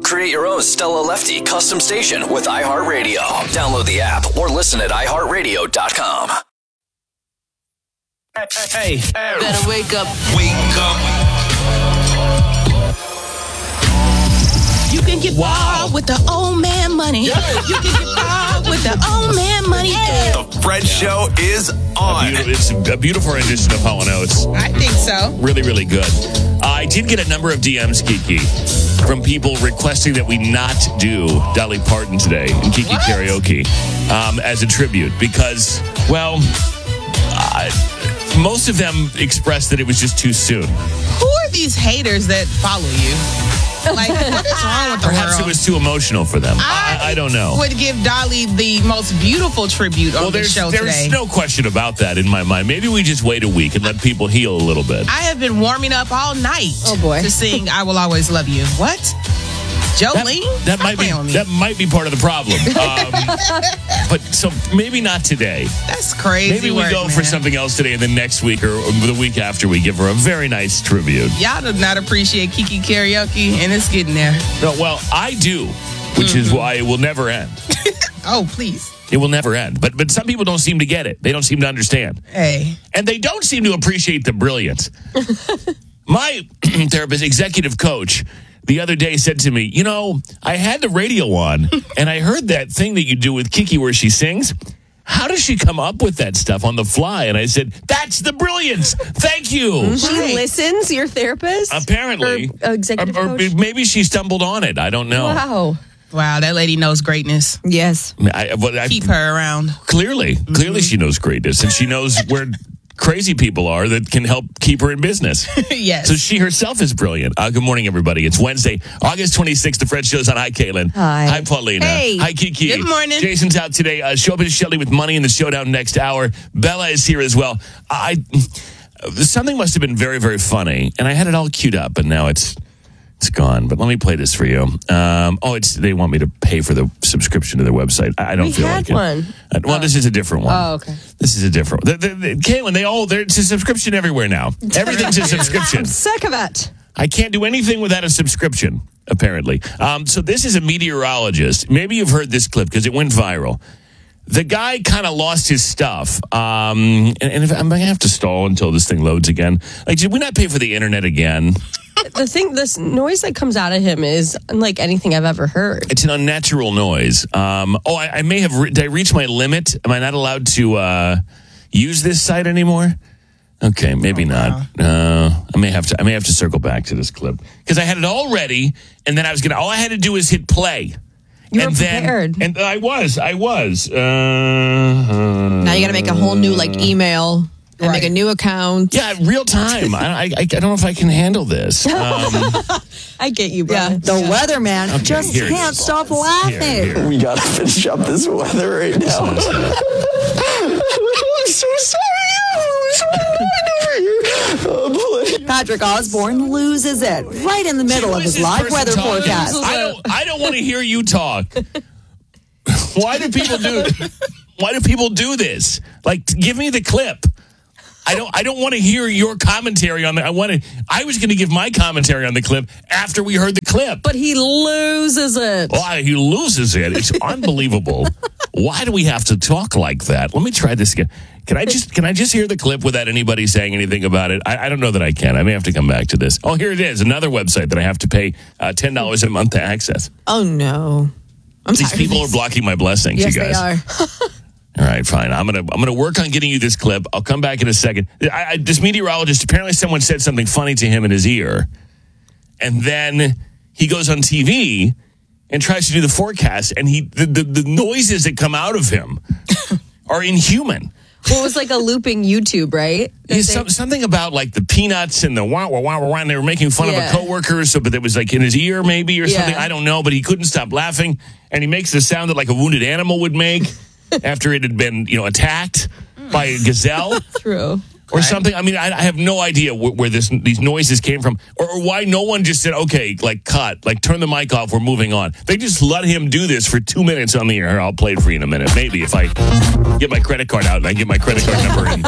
Create your own Stella Lefty custom station with iHeartRadio. Download the app or listen at iHeartRadio.com. Hey, better wake up. Wake up. You can get far with the old man money. You can get far with the old man money. The Fred Show is on. It's a beautiful rendition of Hall & Oates. I think so. Really, really good. I did get a number of DMs, Kiki, from people requesting that we not do Dolly Parton today in Kiki Karaoke as a tribute because, well, most of them expressed that it was just too soon. Who are these haters that follow you? Like, what is wrong with the Perhaps world? it was too emotional for them. I don't know. Would give Dolly the most beautiful tribute on the show today. There's no question about that in my mind. Maybe we just wait a week and let people heal a little bit. I have been warming up all night to sing I Will Always Love You. What? Jolene? That might be part of the problem. But so maybe not today. That's crazy. Maybe we go for something else today, and then next week or the week after we give her a very nice tribute. Y'all do not appreciate Kiki Karaoke, and it's getting there. No, well, I do, which is why it will never end. Oh, please. It will never end. But some people don't seem to get it. They don't seem to understand. Hey. And they don't seem to appreciate the brilliance. My therapist, executive coach, the other day said to me, you know, I had the radio on, and I heard that thing that you do with Kiki where she sings. How does she come up with that stuff on the fly? And I said, that's the brilliance. Thank you. She listens, your therapist? Apparently. Or executive coach? Maybe she stumbled on it. I don't know. Wow, that lady knows greatness. Yes. Keep her around. Clearly she knows greatness, and she knows where crazy people are that can help keep her in business. Yes. So she herself is brilliant. Good morning, everybody. It's Wednesday, August 26th. The Fred Show's on. Hi, Caitlin. Hi. Hi, Paulina. Hey. Hi, Kiki. Good morning. Jason's out today. Showbiz Shelley with money in the showdown next hour. Bella is here as well. Something must have been very, very funny, and I had it all queued up, and now it's gone. But let me play this for you. They want me to pay for the subscription to their website. I don't feel like it. one. This is a different one. Oh, okay. This is a different one. Caitlin, it's a subscription everywhere now. Everything's a subscription. I'm sick of it. I can't do anything without a subscription, apparently. So this is a meteorologist. Maybe you've heard this clip because it went viral. The guy kind of lost his stuff. And if I'm going to have to stall until this thing loads again. Like, did we not pay for the internet again? This noise that comes out of him is unlike anything I've ever heard. It's an unnatural noise. I may have. Did I reach my limit? Am I not allowed to use this site anymore? Okay, maybe not. I may have to circle back to this clip because I had it all ready, and then all I had to do was hit play. You were prepared. And I was. Now you got to make a whole new email. And make a new account. Yeah, real time. I don't know if I can handle this. I get you, bro. Yeah, the weatherman just can't stop laughing. Here. We gotta finish up this weather right now. I'm so sorry. Patrick Osborne loses it right in the middle of his live weather forecast. I don't want to hear you talk. Why do people do this? Like, give me the clip. I don't want to hear your commentary on that. I was going to give my commentary on the clip after we heard the clip. But he loses it. Why he loses it? It's unbelievable. Why do we have to talk like that? Let me try this again. Can I just hear the clip without anybody saying anything about it? I don't know that I can. I may have to come back to this. Oh, here it is. Another website that I have to pay $10 a month to access. Oh, no. These people are blocking my blessings, yes, you guys. They are. All right, fine. I'm gonna work on getting you this clip. I'll come back in a second. This meteorologist, apparently someone said something funny to him in his ear, and then he goes on TV and tries to do the forecast, and the noises that come out of him are inhuman. Well, it was like a looping YouTube, right? Something about like the peanuts and the wah wah wah wah, and they were making fun of a coworker. But it was like in his ear, maybe or something. I don't know, but he couldn't stop laughing, and he makes the sound that like a wounded animal would make. After it had been, attacked by a gazelle. True. Or something. I mean, I have no idea where these noises came from. Or why no one just said, okay, cut. Turn the mic off, we're moving on. They just let him do this for 2 minutes on the air. I'll play it for you in a minute. Maybe if I get my credit card out and I get my credit card number in.